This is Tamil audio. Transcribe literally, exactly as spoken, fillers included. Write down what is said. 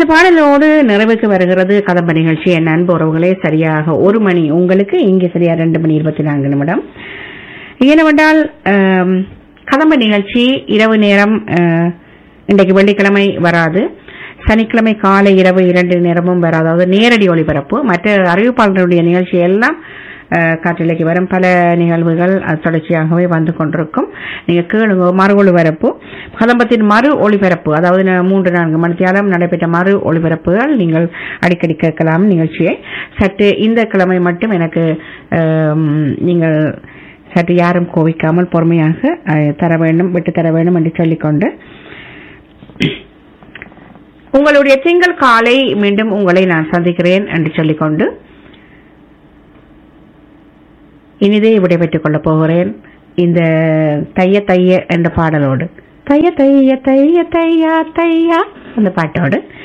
பாடலோடு நிறைவுக்கு வருகிறது கதம்ப நிகழ்ச்சி. என் அன்பு உறவுகளே, சரியாக ஒரு மணி உங்களுக்கு, இங்கே சரியா ரெண்டு மணி இருபத்தி நான்கு நிமிடம். ஏனென்றால் கதம்ப நிகழ்ச்சி இரவு நேரம் இன்றைக்கு வெள்ளிக்கிழமை வராது, சனிக்கிழமை காலை இரவு இரண்டு நேரமும் வராது. அதாவது நேரடி ஒளிபரப்பு. மற்ற அறிவிப்பாளர்களுடைய நிகழ்ச்சி எல்லாம் காற்றிலைக்கு வரும். பல நிகழ்வுகள் தொடர்ச்சியாகவே வந்து கொண்டிருக்கும். நீங்க கேளுங்க. மறு ஒளிபரப்பு, கதம்பத்தின் மறு ஒளிபரப்பு, அதாவது மூன்று நான்கு மணித்தியாலம் நடைபெற்ற மறு ஒளிபரப்புகள் நீங்கள் அடிக்கடி கேட்கலாம் நிகழ்ச்சியை. சற்று இந்த கிழமை மட்டும் எனக்கு நீங்கள் சற்று யாரும் கோவிக்காமல் பொறுமையாக தர வேண்டும், விட்டு தர வேண்டும் என்று சொல்லிக்கொண்டு உங்களுடைய திங்கள் காலை மீண்டும் உங்களை நான் சந்திக்கிறேன் என்று சொல்லிக்கொண்டு இனிதே விடைபெற்றுக் கொள்ளப் போகிறேன். இந்த தைய தைய என்ற பாடலோடு, தைய தைய தைய தையா தையா அந்த பாட்டோடு